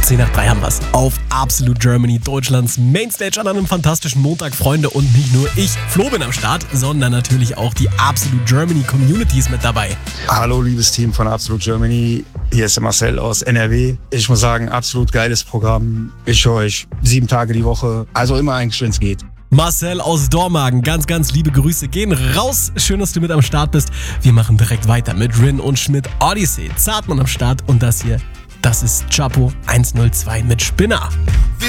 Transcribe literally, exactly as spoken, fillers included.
zehn nach drei haben wir's. Auf Absolute Germany, Deutschlands Mainstage an einem fantastischen Montag, Freunde. Und nicht nur ich, Flo, bin am Start, sondern natürlich auch die Absolute Germany Community ist mit dabei. Hallo, liebes Team von Absolute Germany. Hier ist der Marcel aus N R W. Ich muss sagen, absolut geiles Programm. Ich höre euch sieben Tage die Woche. Also immer eigentlich, wenn es geht. Marcel aus Dormagen, ganz, ganz liebe Grüße gehen raus. Schön, dass du mit am Start bist. Wir machen direkt weiter mit Rin und Schmidt Odyssey. Zartmann am Start und das hier, das ist Chapo hundertzwei mit Spinner.